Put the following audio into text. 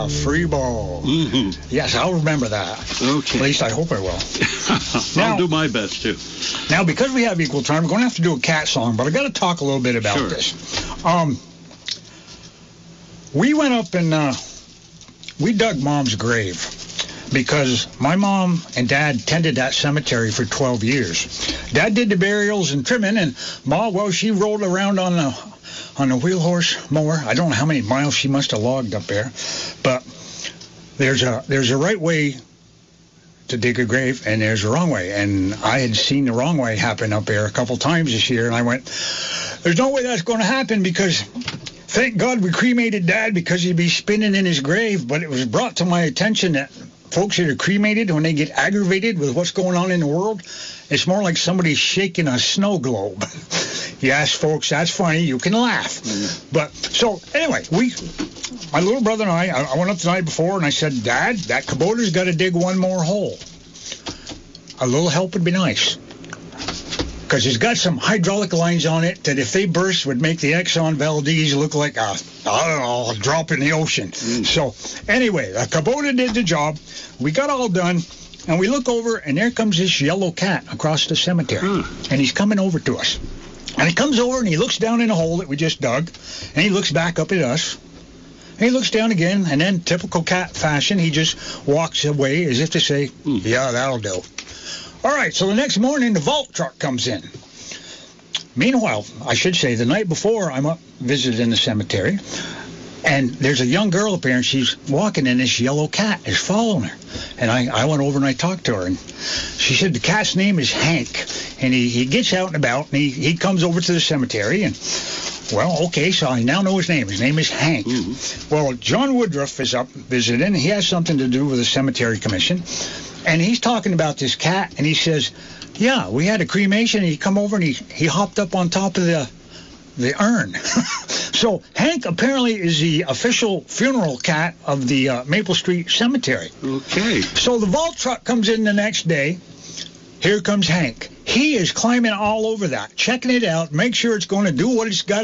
Yeah, free ball. Mm-hmm. Yes, I'll remember that. Okay. At least I hope I will. I'll do my best, too. Now, because we have equal time, we're going to have to do a cat song, but I got to talk a little bit about Sure. this. We went up and we dug Mom's grave because my mom and Dad tended that cemetery for 12 years. Dad did the burials and trimming, and Ma, well, she rolled around on a wheel horse mower. I don't know how many miles she must have logged up there, but there's a right way to dig a grave, and there's a wrong way. And I had seen the wrong way happen up there a couple times this year, and I went, there's no way that's going to happen because thank God we cremated Dad because he'd be spinning in his grave. But it was brought to my attention that folks that are cremated, when they get aggravated with what's going on in the world, it's more like somebody shaking a snow globe. Yes, folks, that's funny. You can laugh. But so anyway, my little brother and I went up the night before and I said, Dad, that Kubota's got to dig one more hole. A little help would be nice. Because it's got some hydraulic lines on it that if they burst would make the Exxon Valdez look like a drop in the ocean. So anyway, the Kubota did the job. We got all done, and we look over, and there comes this yellow cat across the cemetery, and he's coming over to us. And he comes over, and he looks down in the hole that we just dug, and he looks back up at us, and he looks down again, and then typical cat fashion, he just walks away as if to say, yeah, that'll do. All right, so the next morning, the vault truck comes in. Meanwhile, I should say, the night before, I'm up visiting the cemetery, and there's a young girl up there, and she's walking, and this yellow cat is following her. And I went over and I talked to her, and she said the cat's name is Hank, and he gets out and about, and he comes over to the cemetery, and, well, okay, so I now know his name. His name is Hank. Well, John Woodruff is up visiting. He has something to do with the cemetery commission. And he's talking about this cat, and he says, yeah, we had a cremation, and he come over, and he hopped up on top of the urn. So Hank apparently is the official funeral cat of the Maple Street Cemetery. Okay. So the vault truck comes in the next day. Here comes Hank. He is climbing all over that, checking it out, make sure it's going to do what it's got